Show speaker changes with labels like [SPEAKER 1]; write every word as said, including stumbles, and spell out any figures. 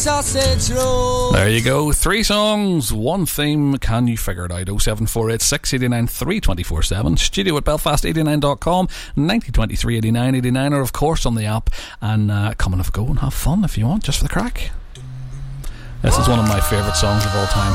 [SPEAKER 1] Sausage roll.
[SPEAKER 2] There you go. Three songs, one theme. Can you figure it out? oh seven four eight six eight nine three two four seven. Studio at belfast eighty-nine dot com. ninety twenty-three eighty-nine eighty-nine, or of course on the app. And uh, come and have a go and have fun if you want, just for the crack. This is one of my favourite songs of all time.